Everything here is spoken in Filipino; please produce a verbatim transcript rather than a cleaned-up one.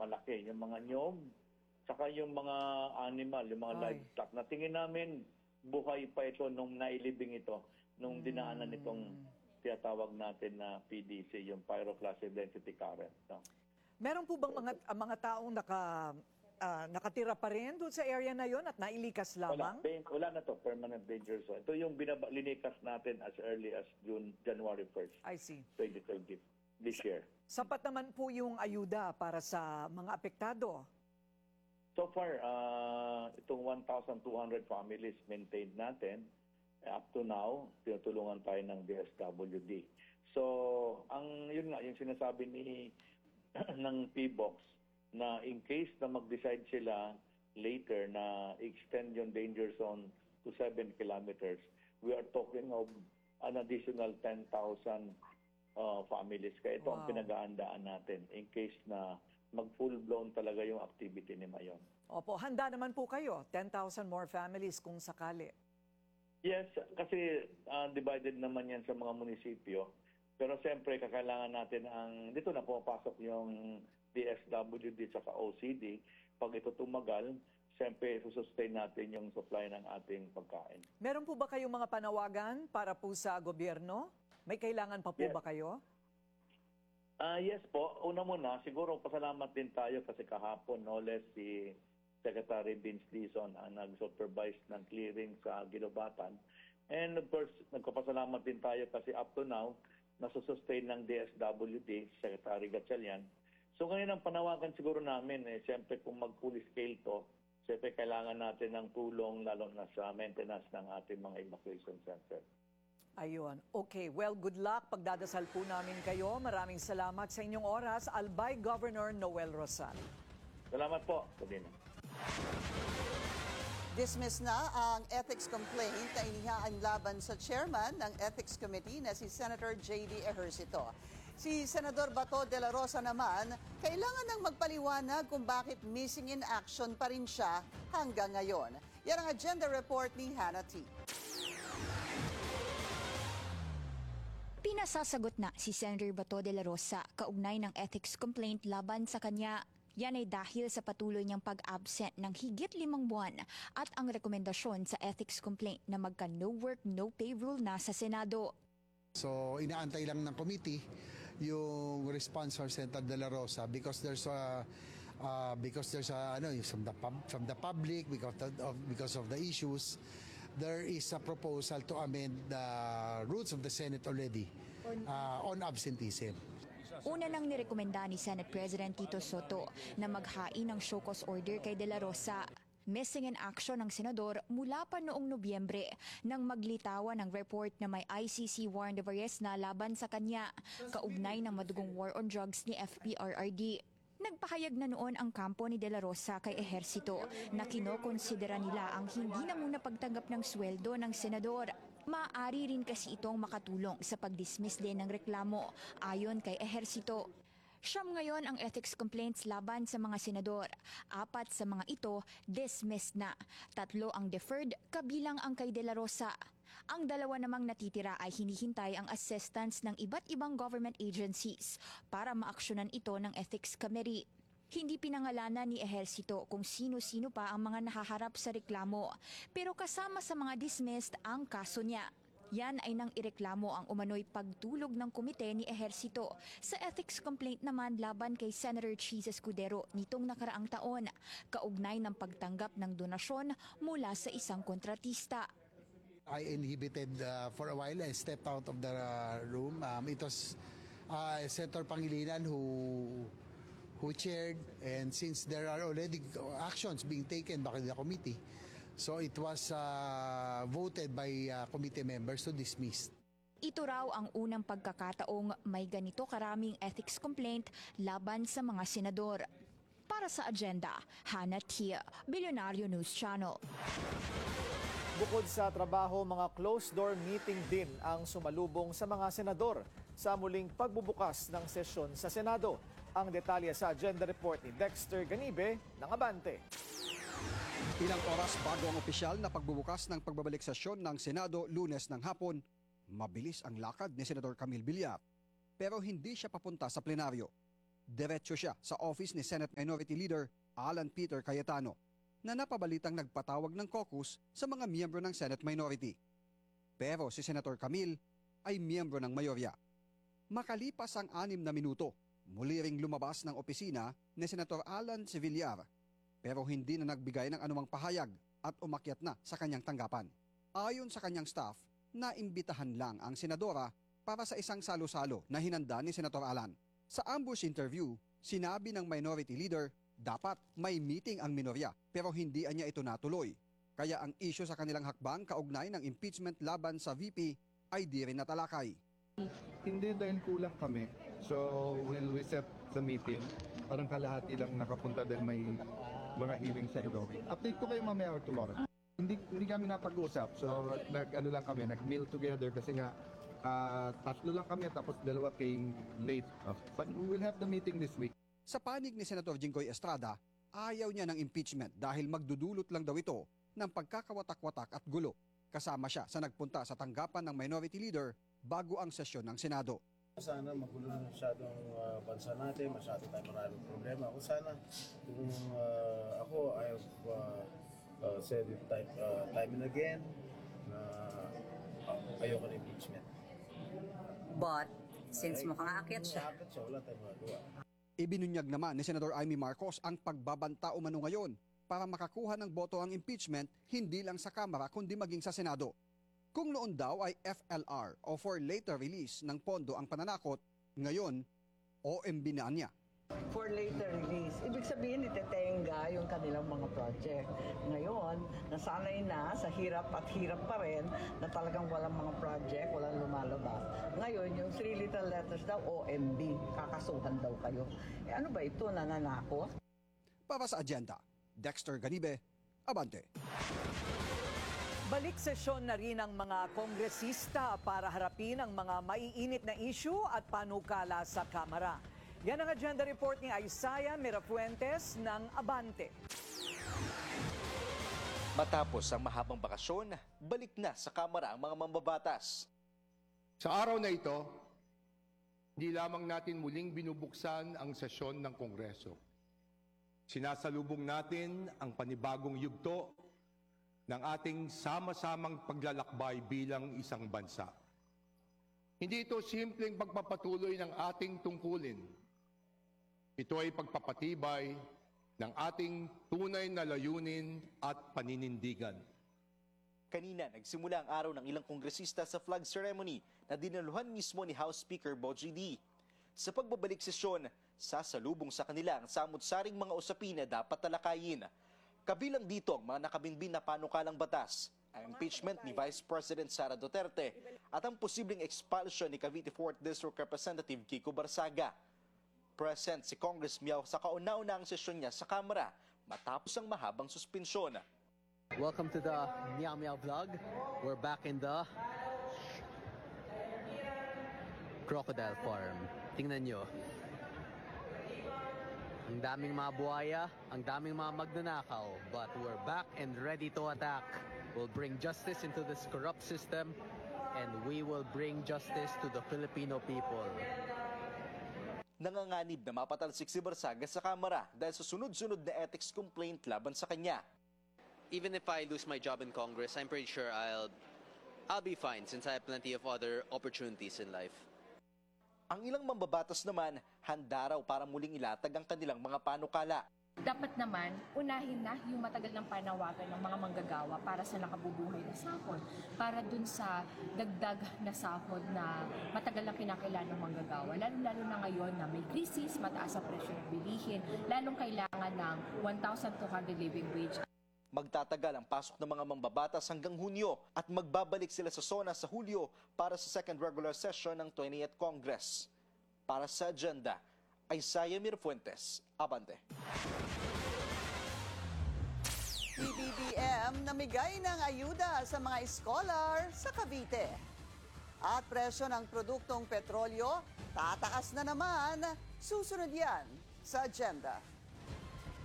malaki, yung mga nyog, saka yung mga animal, yung mga Ay. livestock. Na tingin namin, buhay pa ito nung nailibing ito, nung dinaanan itong tinatawag natin na P D C, yung pyroclastic density current. No? Meron po bang mga, ah, mga taong naka, ah, nakatira pa rin doon sa area na yon at nailikas Wala, lamang? Ben- wala na to, permanent danger zone. Ito yung binaba, linikas natin as early as June, January first, I see. twenty twenty, this year. Sapat naman po yung ayuda para sa mga apektado. So far, uh, itong one thousand two hundred families maintained natin. Up to now, tinutulungan tayo ng D S W D. So, ang yun nga, yung sinasabi ni ng P B O X na in case na mag-decide sila later na extend yung danger zone to seven kilometers, we are talking of an additional ten thousand uh, families. Kaya ito ang Wow. pinag-aandaan natin in case na mag-full-blown talaga yung activity ni Mayon. Opo, handa naman po kayo. ten thousand more families kung sakali. Yes, kasi uh, divided naman yan sa mga munisipyo. Pero siyempre, kakailangan natin ang, dito na pumapasok yung D S W D at O C D. Pag ito tumagal, siyempre, susustain natin yung supply ng ating pagkain. Meron po ba kayong mga panawagan para po sa gobyerno? May kailangan pa po Yes. ba kayo? Ah yes po, una muna, siguro pasalamat din tayo kasi kahapon, no less si Secretary Vince Dizon ang nag-supervise ng clearing sa Ginobatan. And of course, nagpapasalamat din tayo kasi up to now, nasusustain ng D S W D, Secretary Gatchalian. So ngayon ang panawagan siguro namin, eh, siyempre kung mag-full scale to, siyempre kailangan natin ng tulong lalo na sa maintenance ng ating mga evacuation center. Ayun. Okay. Well, good luck. Pagdadasal po namin kayo. Maraming salamat sa inyong oras. Albay Governor Noel Rosal. Salamat po, Sabina. Dismiss na ang ethics complaint na inihain laban sa chairman ng Ethics Committee na si Senator J D Ejercito. Si Senador Bato de la Rosa naman, kailangan nang magpaliwanag kung bakit missing in action pa rin siya hanggang ngayon. Yan ang agenda report ni Hannah T. Pinasasagot na si Senator Bato de la Rosa kaugnay ng ethics complaint laban sa kanya. Yan ay dahil sa patuloy niyang pag-absent ng higit limang buwan at ang rekomendasyon sa ethics complaint na magka no work, no pay rule na sa Senado. So inaantay lang ng committee yung response from Senator De La Rosa because there's a uh, because there's a ano from the pub, from the public because of because of the issues, there is a proposal to amend the rules of the Senate already uh, on absenteeism. Una nang nirekomenda ni Senate President Tito Soto na maghain ng show cause order kay De La Rosa. Missing in action ng senador mula pa noong Nobyembre nang maglitawan ng report na may I C C warrant of arrest na laban sa kanya, kaugnay ng madugong war on drugs ni F P R R D. Nagpahayag na noon ang kampo ni De La Rosa kay Ejercito na kinokonsidera nila ang hindi na muna pagtanggap ng sweldo ng senador. Maaari rin kasi itong makatulong sa pag-dismiss din ng reklamo ayon kay Ejercito. Siyam ngayon ang ethics complaints laban sa mga senador. Apat sa mga ito dismissed na. Tatlo ang deferred, kabilang ang kay De La Rosa. Ang dalawa namang natitira ay hinihintay ang assistance ng iba't ibang government agencies para maaksyonan ito ng Ethics Committee. Hindi pinangalanan ni Ejercito kung sino-sino pa ang mga nahaharap sa reklamo, pero kasama sa mga dismissed ang kaso niya. Yan ay nang ireklamo ang umano'y pagtulog ng komite ni Ejercito sa ethics complaint naman laban kay Senator Cheese Escudero nitong nakaraang taon, kaugnay ng pagtanggap ng donasyon mula sa isang kontratista. I inhibited uh, for a while and stepped out of the uh, room. Um, it was uh, Senator Pangilinan who who chaired, and since there are already actions being taken by the committee, so it was uh, voted by uh, committee members to dismiss. Ito raw ang unang pagkakataong may ganito karaming ethics complaint laban sa mga senador. Para sa agenda, Hannah Tia, Billionario News Channel. Bukod sa trabaho, mga closed-door meeting din ang sumalubong sa mga senador sa muling pagbubukas ng sesyon sa Senado. Ang detalye sa agenda report ni Dexter Ganibe ng Abante. Ilang oras bago ang opisyal na pagbubukas ng pagbabalik sesyon ng Senado Lunes ng hapon, mabilis ang lakad ni Senador Camille Villar. Pero hindi siya papunta sa plenaryo. diretso siya sa office ni Senate Minority Leader Alan Peter Cayetano na napabalitang nagpatawag ng caucus sa mga miyembro ng Senate Minority. Pero si Senator Camille ay miyembro ng mayorya. Makalipas ang anim na minuto, muli ring lumabas ng opisina ni Senator Alan Sevillar pero hindi na nagbigay ng anumang pahayag at umakyat na sa kanyang tanggapan. Ayon sa kanyang staff, naimbitahan lang ang senadora para sa isang salo-salo na hinanda ni Senator Alan. Sa ambush interview, sinabi ng Minority Leader dapat may meeting ang minorya pero hindi niya ito natuloy. Kaya ang issue sa kanilang hakbang kaugnay ng impeachment laban sa V P ay di rin natalakay. Hindi dahil kulang kami. So when we set the meeting, parang kalahati lang nakapunta dahil may mga hearing sa ilo. Update ko kayo mamaya or tomorrow. Hindi, hindi kami napag-usap. So nag, ano lang kami, nag-meal together kasi nga uh, tatlo lang kami tapos dalawa came late. But we will have the meeting this week. Sa panig ni Senator Jinggoy Estrada, ayaw niya ng impeachment dahil magdudulot lang daw ito ng pagkakawatak-watak at gulo. Kasama siya sa nagpunta sa tanggapan ng Minority Leader bago ang sesyon ng Senado. Sana magulo na masyadong uh, bansa natin, masyado tayo maraming problema. Kung sana, kung uh, ako, I have uh, uh, said it time, uh, time and again na uh, ayoko ng impeachment. But, since Ay, mukhang aakyat siya, aakyat siya, wala tayong magagawa. Ibinunyag naman ni Senator Amy Marcos ang pagbabanta umano ngayon para makakuha ng boto ang impeachment hindi lang sa Kamara kundi maging sa Senado. Kung noon daw ay F L R o for later release ng pondo ang pananakot, ngayon O M B na niya. For later release. Ibig sabihin, itetenga yung kanilang mga project. Ngayon, nasanay na sa hirap at hirap pa rin na talagang walang mga project, walang lumalabas. Ngayon, yung three little letters daw, O M B, kakasuhan daw kayo. Eh, ano ba ito, nananakot? Para sa agenda, Dexter Ganibe, Abante. Balik sesyon na rin ang mga kongresista para harapin ang mga maiinit na issue at panukala sa Kamara. Yan ang agenda report ni Isaiah Mirafuentes ng Abante. Matapos ang mahabang bakasyon, balik na sa Kamara ang mga mambabatas. Sa araw na ito, hindi lamang natin muling binubuksan ang sesyon ng Kongreso. Sinasalubong natin ang panibagong yugto ng ating sama-samang paglalakbay bilang isang bansa. Hindi ito simpleng pagpapatuloy ng ating tungkulin. Ito ay pagpapatibay ng ating tunay na layunin at paninindigan. Kanina, nagsimula ang araw ng ilang kongresista sa flag ceremony na dinaluhan mismo ni House Speaker Bogie D. Sa pagbabalik sesyon, sasalubong sa kanila ang samut-saring mga usapin na dapat talakayin. Kabilang dito ang mga nakabinbin na panukalang batas, ang impeachment ni Vice President Sara Duterte at ang posibleng expulsion ni Cavite fourth District Representative Kiko Barsaga. Present si Congress Miao sa kauna-unahang sesyon niya sa Kamara matapos ang mahabang suspensyon. Welcome to the Meow Meow vlog. We're back in the crocodile farm. Tingnan nyo. Ang daming mga buhaya, ang daming mga magnanakaw, but we're back and ready to attack. We'll bring justice into this corrupt system and we will bring justice to the Filipino people. Nanganganib na mapatalsik si Barsaga sa Kamara dahil sa sunod-sunod na ethics complaint laban sa kanya. Even if I lose my job in Congress, I'm pretty sure I'll I'll be fine since I have plenty of other opportunities in life. Ang ilang mambabatas naman, handa raw para muling ilatag ang kanilang mga panukala. Dapat naman, unahin na yung matagal ng panawagan ng mga manggagawa para sa nakabubuhay na sahod. Para dun sa dagdag na sahod na matagal na kinakailangan ng manggagawa. Lalo-lalo na ngayon na may krisis, mataas ang presyo ng bilihin, lalong kailangan ng one thousand two hundred living wage. Magtatagal ang pasok ng mga mambabatas hanggang Hunyo at magbabalik sila sa SONA sa Hulyo para sa second regular session ng twentieth Congress. Para sa agenda, Isaiah Mirafuentes, Abante. P B B M namigay ng ayuda sa mga scholar sa Cavite. At presyo ng produktong petrolyo, tataas na naman. Susunod yan sa agenda.